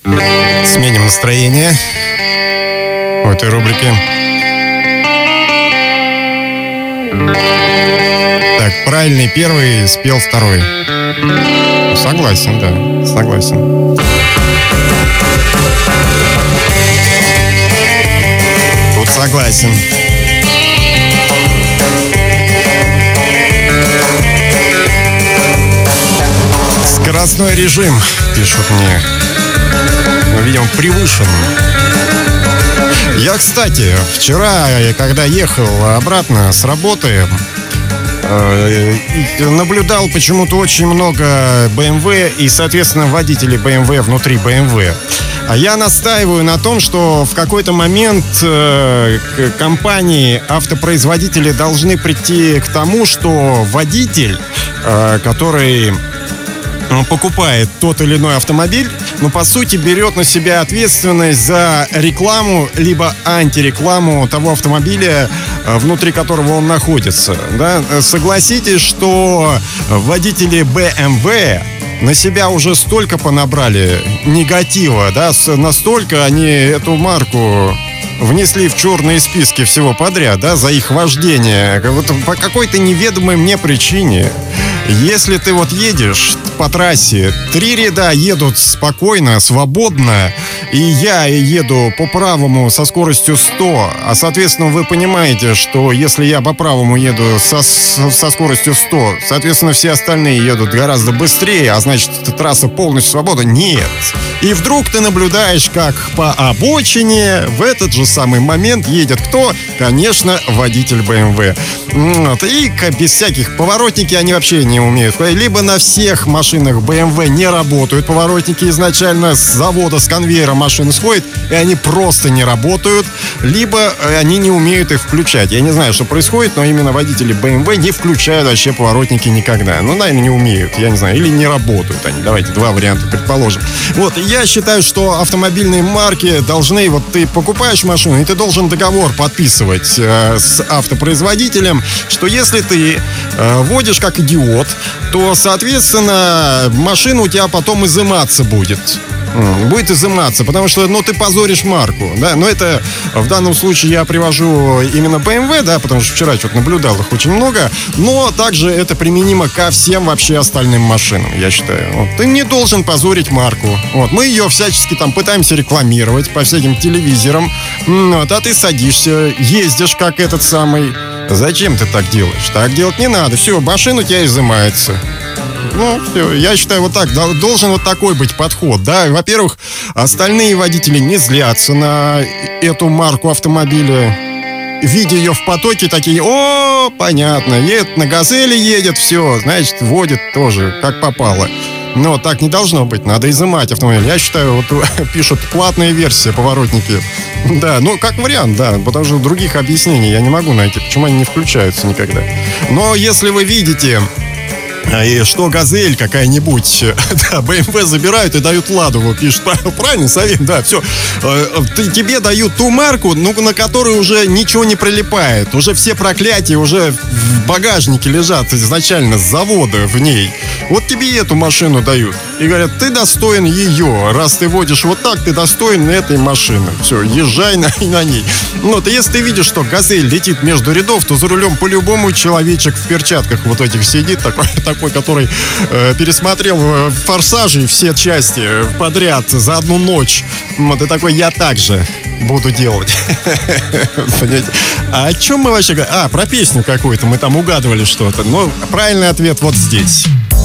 Сменим настроение в этой рубрике. Так, правильный первый, спел второй. Согласен, да, согласен. Тут согласен. Скоростной режим, пишут мне. Мы видим, превышен. Я, кстати, вчера, когда ехал обратно с работы, наблюдал почему-то очень много BMW и, соответственно, водителей BMW внутри BMW. А я настаиваю на том, что в какой-то момент компании, автопроизводители должны прийти к тому, что водитель, который покупает тот или иной автомобиль, но по сути берет на себя ответственность за рекламу либо антирекламу того автомобиля, внутри которого он находится. Да? Согласитесь, что водители BMW на себя уже столько понабрали негатива, да? Настолько они эту марку внесли в черные списки всего подряд, да, за их вождение. Вот по какой-то неведомой мне причине. Если ты вот едешь по трассе, 3 ряда едут спокойно, свободно, и я еду по правому со скоростью 100, а, соответственно, вы понимаете, что если я по правому еду со скоростью 100, соответственно, все остальные едут гораздо быстрее, а значит, трасса полностью свободна. Нет. И вдруг ты наблюдаешь, как по обочине в этот же самый момент едет кто? Конечно, водитель BMW. Вот. И без всяких поворотники они вообще не умеют. Либо на всех машинах BMW не работают поворотники изначально, с завода, с конвейера машины сходят, и они просто не работают, либо они не умеют их включать. Я не знаю, что происходит, но именно водители BMW не включают вообще поворотники никогда. Ну, наверное, не умеют, я не знаю, или не работают они. Давайте два варианта предположим. Вот, я считаю, что автомобильные марки должны, вот ты покупаешь машину, и ты должен договор подписывать с автопроизводителем, что если ты водишь как идиот, то, соответственно, машина у тебя потом изыматься будет. Будет изыматься, потому что, ты позоришь марку, да, но это в данном случае я привожу именно BMW, да, потому что вчера что-то наблюдал их очень много, но также это применимо ко всем вообще остальным машинам, я считаю. Вот. Ты не должен позорить марку, вот, мы ее всячески там пытаемся рекламировать по всяким телевизорам, вот, а ты садишься, ездишь как этот самый. Зачем ты так делаешь? Так делать не надо, все, машина у тебя изымается. Все, я считаю, вот так, должен вот такой быть подход, да. Во-первых, остальные водители не злятся на эту марку автомобиля. Видя ее в потоке, такие: о, понятно, едет на «Газели», едет, все, значит, водит тоже, как попало. Но так не должно быть, надо изымать автомобиль. Я считаю, вот пишут платные версии, поворотники. Да, как вариант, да, потому что других объяснений я не могу найти, почему они не включаются никогда. Но если вы видите, и что «Газель» какая-нибудь, да, BMW забирают и дают «Ладу», пишут, правильно, совет, да, все. Тебе дают ту марку, на которую уже ничего не прилипает. Уже все проклятия уже в багажнике лежат изначально с завода в ней. Вот тебе эту машину дают. И говорят: ты достоин ее. Раз ты водишь вот так, ты достоин этой машины. Все, езжай на ней. Если ты видишь, что «Газель» летит между рядов, то за рулем по-любому человечек в перчатках вот этих сидит, такой, который пересмотрел «Форсажи» все части подряд за одну ночь. И такой: я так же буду делать. А о чем мы вообще говорим? Про песню какую-то мы там угадывали что-то. Но правильный ответ вот здесь.